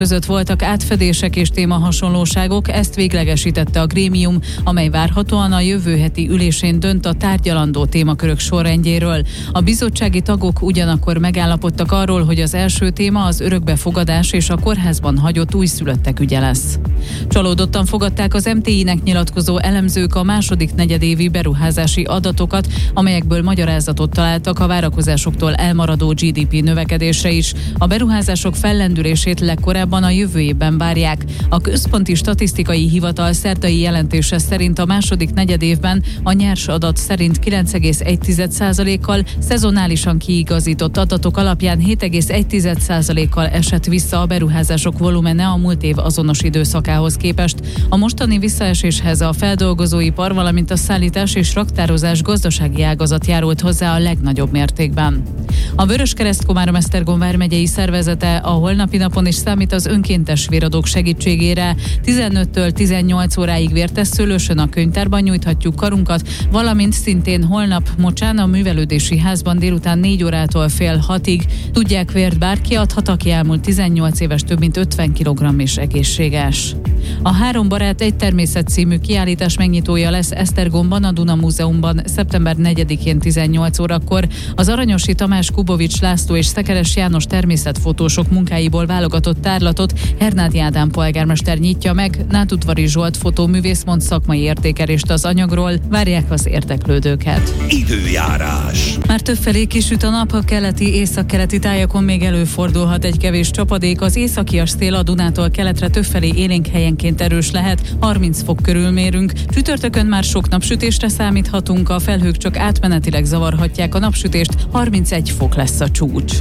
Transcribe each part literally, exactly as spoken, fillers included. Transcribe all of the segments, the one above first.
között voltak átfedések és témahasonlóságok, ezt véglegesítette a grémium, amely várhatóan a jövő heti ülésén dönt a tárgyalandó témakörök sorrendjéről. A bizottsági tagok ugyanakkor megállapodtak arról, hogy az első téma az örökbefogadás és a kórházban hagyott újszülöttek ügye lesz. Csalódottan fogadták az em té i-nek nyilatkozó elemzők a második negyedévi beruházási adatokat, amelyekből magyarázatot találtak a várakozásoktól elmaradó gé dé pé növekedésre is. A beruházások fellendülését legkorábban a jövő évben várják. A Központi Statisztikai Hivatal szerdai jelentése szerint a második negyedévben a nyers adat szerint kilenc egész egy százalékkal, szezonálisan kiigazított adatok alapján hét egész egy százalékkal esett vissza a beruházások volumene a múlt év azonos időszakához képest. A mostani visszaeséshez a feldolgozóipar, valamint a szállítás és raktározás gazdasági ágazat járult hozzá a legnagyobb mértékben. A Vöröskereszt Komárom-Esztergom vármegyei szervezete a holnapi napon is számít az önkéntes véradók segítségére. tizenöttől tizennyolc óráig Vértesszőlősön a könyvtárban nyújthatjuk karunkat, valamint szintén holnap Mocsán a művelődési házban délután négy órától fél hatig. Tudják, vért bárki adhat, aki elmúlt tizennyolc éves, több mint ötven kilogramm és egészséges. A Három barát egy természet című kiállítás megnyitója lesz Esztergomban, a Duna Múzeumban szeptember negyedikén tizennyolc órakor. Az Aranyosi Tamás, Kubovics László és Szekeres János természetfotósok munkáiból válogatott tárlatot Hernádi Ádám polgármester nyitja meg, Nátudvari Zsolt fotóművész mond szakmai értékelést az anyagról, várják az érdeklődőket. Időjárás. Már többfelé kisüt a nap, a keleti, északkeleti tájakon még előfordulhat egy kevés csapadék, az északias szél a Dunától keletre többfelé élénk helyenként erős lehet, harminc fok körül mérünk. Csütörtökön már sok napsütésre számíthatunk, a felhők csak átmenetileg zavarhatják a napsütést, harmincegy fok lesz a csúcs.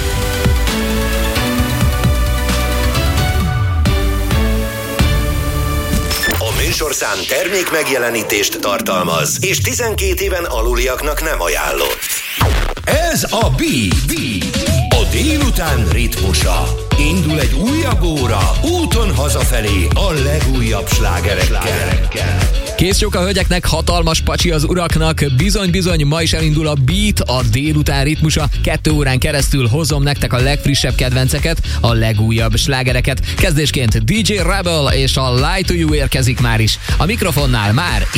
Műsorszám termék megjelenítést tartalmaz, és tizenkét éven aluliaknak nem ajánlott. Ez a B, a délután ritmusa. Indul egy újabb óra, úton hazafelé a legújabb slágerekkel. Kész a hölgyeknek, hatalmas pacsi az uraknak, bizony-bizony ma is elindul a Beat, a délután ritmusa. Kettő órán keresztül hozom nektek a legfrissebb kedvenceket, a legújabb slágereket. Kezdésként dé dzsé Rebel és a Lie to You érkezik már is. A mikrofonnál már